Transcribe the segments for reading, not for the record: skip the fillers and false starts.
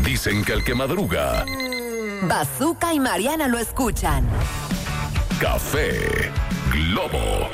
Dicen que el que madruga, Bazooka y Mariana lo escuchan. Café Globo.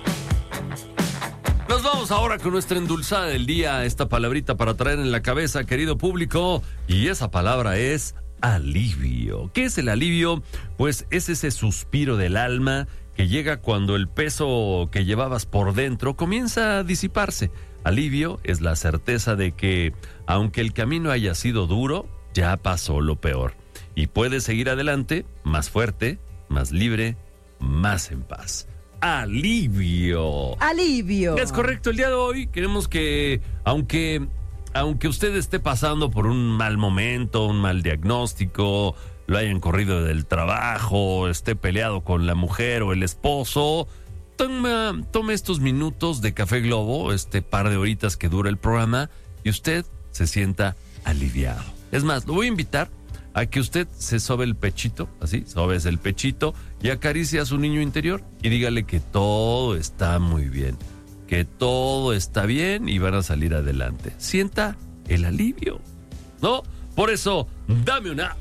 Nos vamos ahora con nuestra endulzada del día, esta palabrita para traer en la cabeza, querido público, y esa palabra es alivio. ¿Qué es el alivio? Pues es ese suspiro del alma que llega cuando el peso que llevabas por dentro comienza a disiparse. Alivio es la certeza de que, aunque el camino haya sido duro, ya pasó lo peor. Y puedes seguir adelante, más fuerte, más libre, más en paz. Alivio. Alivio. Es correcto, el día de hoy queremos que, aunque usted esté pasando por un mal momento, un mal diagnóstico, lo hayan corrido del trabajo, esté peleado con la mujer o el esposo, tome estos minutos de Café Globo, este par de horitas que dura el programa, y usted se sienta aliviado. Es más, lo voy a invitar a que usted se sobe el pechito, así, sobes el pechito y acaricie a su niño interior y dígale que todo está muy bien, que todo está bien y van a salir adelante. Sienta el alivio, ¿no? Por eso, dame una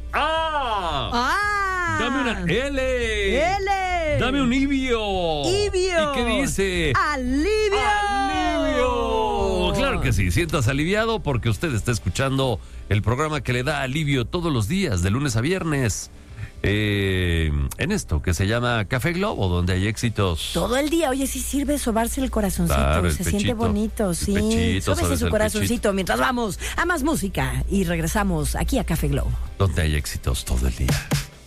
A, dame una L, dame un Ibio. ¿Y qué dice? ¡Alivio! Claro que sí, sientas aliviado porque usted está escuchando el programa que le da alivio todos los días, de lunes a viernes, en esto que se llama Café Globo, donde hay éxitos. Todo el día. Oye, sí sirve sobarse el corazoncito. Claro, el se pechito, siente bonito, sí. pechito, Sóbese su el corazoncito pechito. mientras vamos a más música y regresamos aquí a Café Globo. Donde hay éxitos todo el día.